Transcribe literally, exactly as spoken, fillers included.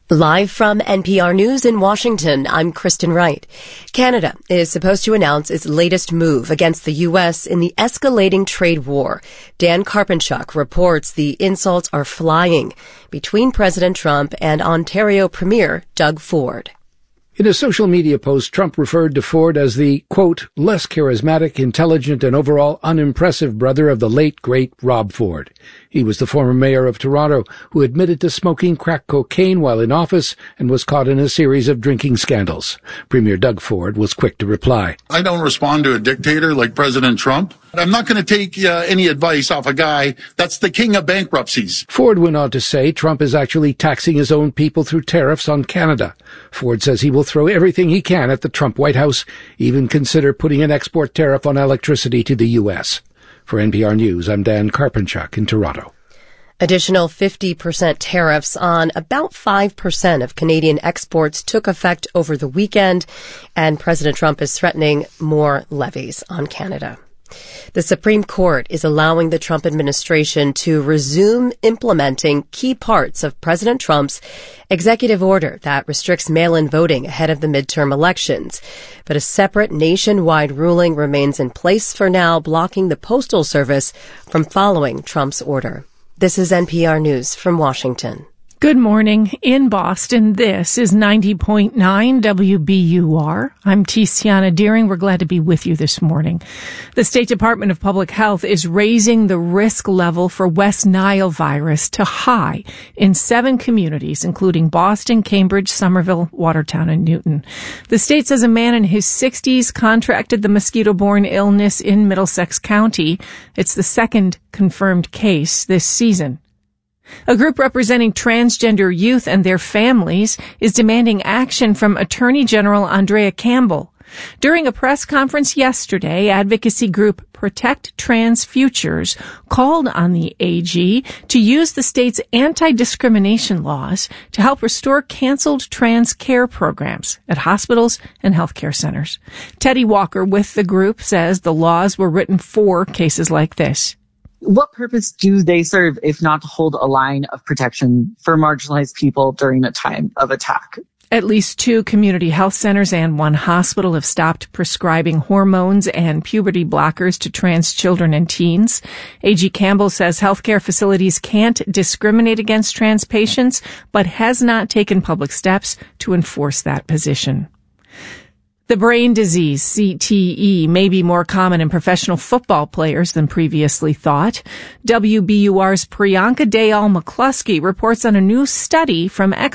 Live from N P R News in Washington, I'm Kristen Wright. Canada is supposed to announce its latest move against the U S in the escalating trade war. Dan Karpenchuk reports the insults are flying between President Trump and Ontario Premier Doug Ford. In a social media post, Trump referred to Ford as the, quote, less charismatic, intelligent, and overall unimpressive brother of the late, great Rob Ford. He was the former mayor of Toronto who admitted to smoking crack cocaine while in office and was caught in a series of drinking scandals. Premier Doug Ford was quick to reply. I don't respond to a dictator like President Trump. I'm not going to take uh, any advice off a guy that's the king of bankruptcies. Ford went on to say Trump is actually taxing his own people through tariffs on Canada. Ford says he will throw everything he can at the Trump White House, even consider putting an export tariff on electricity to the U S. For N P R News, I'm Dan Karpenchuk in Toronto. Additional fifty percent tariffs on about five percent of Canadian exports took effect over the weekend, and President Trump is threatening more levies on Canada. The Supreme Court is allowing the Trump administration to resume implementing key parts of President Trump's executive order that restricts mail-in voting ahead of the midterm elections. But a separate nationwide ruling remains in place for now, blocking the Postal Service from following Trump's order. This is N P R News from Washington. Good morning. In Boston, this is ninety point nine W B U R. I'm Tiziana Deering. We're glad to be with you this morning. The State Department of Public Health is raising the risk level for West Nile virus to high in seven communities, including Boston, Cambridge, Somerville, Watertown, and Newton. The state says a man in his sixties contracted the mosquito-borne illness in Middlesex County. It's the second confirmed case this season. A group representing transgender youth and their families is demanding action from Attorney General Andrea Campbell. During a press conference yesterday, advocacy group Protect Trans Futures called on the A G to use the state's anti-discrimination laws to help restore canceled trans care programs at hospitals and healthcare centers. Teddy Walker with the group says the laws were written for cases like this. What purpose do they serve if not to hold a line of protection for marginalized people during a time of attack? At least two community health centers and one hospital have stopped prescribing hormones and puberty blockers to trans children and teens. A G Campbell says healthcare facilities can't discriminate against trans patients, but has not taken public steps to enforce that position. The brain disease, C T E, may be more common in professional football players than previously thought. W B U R's Priyanka Dayal McCluskey reports on a new study from experts